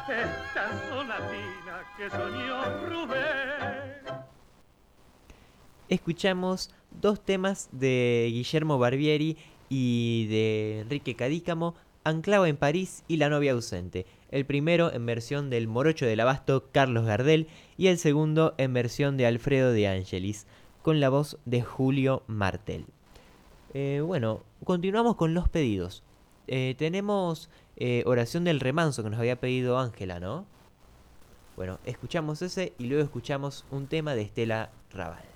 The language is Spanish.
esta sonatina que soñó Rubén. Escuchamos dos temas de Guillermo Barbieri y de Enrique Cadícamo, Anclado en París y La novia ausente. El primero en versión del morocho del abasto Carlos Gardel y el segundo en versión de Alfredo de Angelis, con la voz de Julio Martel. Bueno, continuamos con los pedidos. Tenemos Oración del Remanso que nos había pedido Ángela, ¿no? Bueno, escuchamos ese y luego escuchamos un tema de Estela Raval.